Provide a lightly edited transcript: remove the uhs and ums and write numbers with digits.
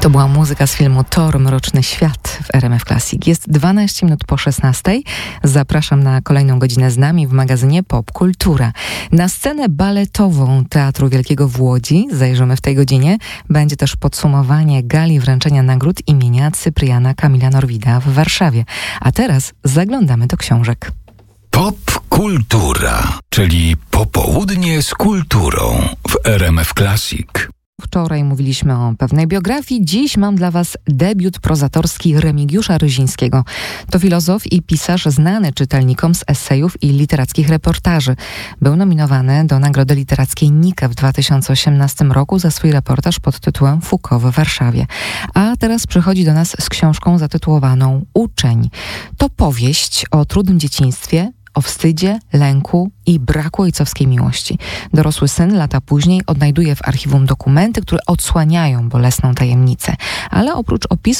To była muzyka z filmu Thor, Mroczny Świat w RMF Classic. Jest 12 minut po 16. Zapraszam na kolejną godzinę z nami w magazynie Pop Kultura. Na scenę baletową Teatru Wielkiego w Łodzi zajrzymy w tej godzinie. Będzie też podsumowanie gali wręczenia nagród imienia Cypriana Kamila Norwida w Warszawie. A teraz zaglądamy do książek. Pop Kultura, czyli popołudnie z kulturą w RMF Classic. Wczoraj mówiliśmy o pewnej biografii, dziś mam dla Was debiut prozatorski Remigiusza Ryzińskiego. To filozof i pisarz znany czytelnikom z esejów i literackich reportaży. Był nominowany do Nagrody Literackiej Nike w 2018 roku za swój reportaż pod tytułem Foucault w Warszawie. A teraz przychodzi do nas z książką zatytułowaną Uczeń. To powieść o trudnym dzieciństwie, o wstydzie, lęku i braku ojcowskiej miłości. Dorosły syn lata później odnajduje w archiwum dokumenty, które odsłaniają bolesną tajemnicę. Ale oprócz opisu